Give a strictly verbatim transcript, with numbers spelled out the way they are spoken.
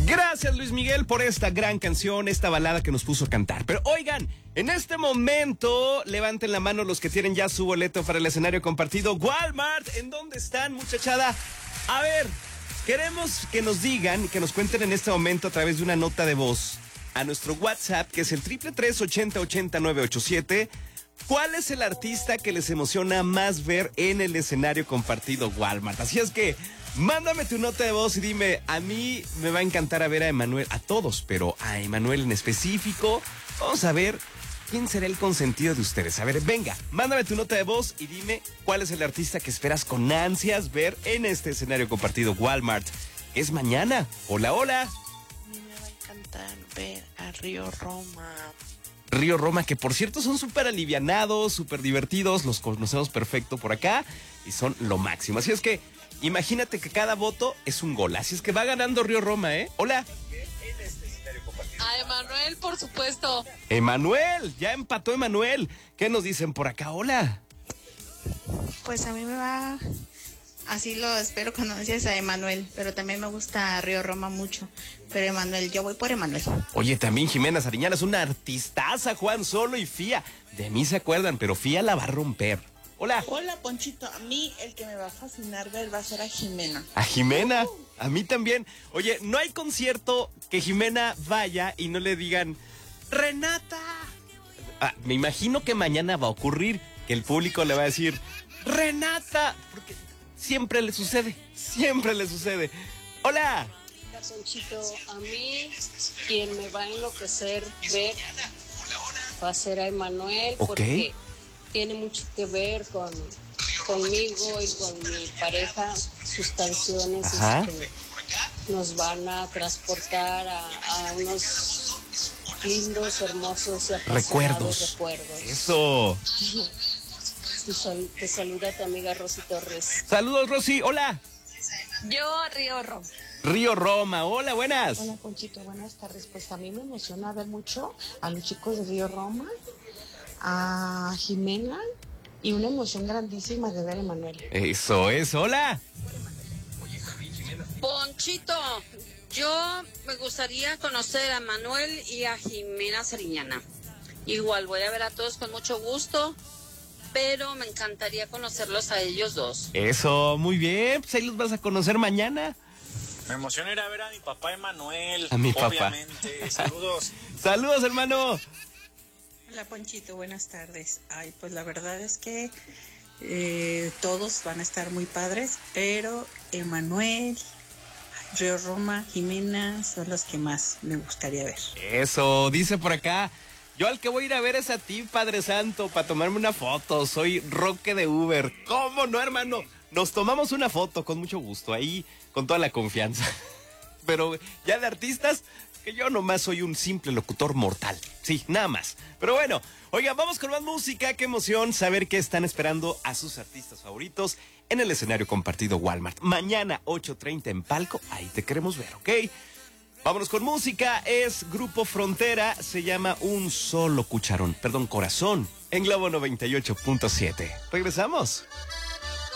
Gracias, Luis Miguel, por esta gran canción, esta balada que nos puso a cantar. Pero oigan, en este momento, levanten la mano los que tienen ya su boleto para el escenario compartido Walmart. ¿En dónde están, muchachada? A ver, queremos que nos digan, que nos cuenten en este momento a través de una nota de voz a nuestro WhatsApp, que es el triple tres ochenta ochenta nueve ocho siete. ¿Cuál es el artista que les emociona más ver en el escenario compartido Walmart? Así es que mándame tu nota de voz y dime, a mí me va a encantar a ver a Emanuel, a todos, pero a Emanuel en específico. Vamos a ver quién será el consentido de ustedes. A ver, venga, mándame tu nota de voz y dime cuál es el artista que esperas con ansias ver en este escenario compartido Walmart. Es mañana. Hola, hola. A mí me va a encantar ver a Río Roma. Río Roma, que por cierto son súper alivianados, súper divertidos, los conocemos perfecto por acá y son lo máximo. Así es que imagínate que cada voto es un gol, así es que va ganando Río Roma, ¿eh? Hola. A Emanuel, por supuesto. Emanuel, ya empató Emanuel. ¿Qué nos dicen por acá? Hola. Pues a mí me va, así lo espero con ansias a Emanuel, pero también me gusta Río Roma mucho. Pero Emanuel, yo voy por Emanuel. Oye, también Jimena Sariñana es una artistaza, Juan Solo y Fía. De mí se acuerdan, pero Fía la va a romper. Hola. Hola, Ponchito. A mí el que me va a fascinar ver va a ser a Jimena. A Jimena, a mí también. Oye, no hay concierto que Jimena vaya y no le digan, Renata. Ah, me imagino que mañana va a ocurrir, que el público le va a decir, Renata, porque siempre le sucede, siempre le sucede. Hola. Ponchito, a mí quien me va a enloquecer ver va a ser a Emanuel, okay, porque tiene mucho que ver con conmigo y con mi pareja. Sus canciones este, nos van a transportar a, a unos lindos, hermosos y recuerdos. recuerdos. Eso. Te saluda tu amiga Rosy Torres. Saludos, Rosy. Hola. Yo a Río Roma. Río Roma, hola, buenas. Hola, Ponchito, buenas tardes. Pues a mí me emociona ver mucho a los chicos de Río Roma, a Jimena y una emoción grandísima de ver a Emanuel. Eso es, hola. Ponchito, yo me gustaría conocer a Manuel y a Jimena Sariñana. Igual voy a ver a todos con mucho gusto, pero me encantaría conocerlos a ellos dos. Eso, muy bien, pues ahí los vas a conocer mañana. Me emociona ir a ver a mi papá Emanuel. A mi papá. Obviamente. Saludos. Saludos, hermano. Hola, Ponchito, buenas tardes. Ay, pues la verdad es que eh, todos van a estar muy padres, pero Emanuel, Río Roma, Jimena son los que más me gustaría ver. Eso, dice por acá. Yo al que voy a ir a ver es a ti, Padre Santo, para tomarme una foto. Soy Roque de Uber. ¿Cómo no, hermano? Nos tomamos una foto con mucho gusto, ahí con toda la confianza. Pero ya de artistas, que yo nomás soy un simple locutor mortal. Sí, nada más. Pero bueno, oigan, vamos con más música. Qué emoción saber qué están esperando a sus artistas favoritos en el escenario compartido Walmart. Mañana, ocho treinta en Palco, ahí te queremos ver, ¿ok? Vámonos con música, es Grupo Frontera, se llama Un Solo Cucharón, perdón, Corazón, en Globo noventa y ocho punto siete. Regresamos.